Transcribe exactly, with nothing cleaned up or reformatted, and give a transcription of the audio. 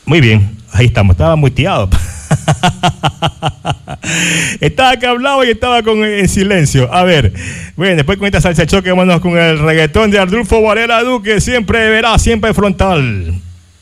Muy bien, ahí estamos, estaba muteado. Estaba que hablaba y estaba con, en silencio. A ver, bueno, después con esta salsa choque, vámonos con el reggaetón de Arnulfo Varela Duque. Siempre verá, siempre frontal.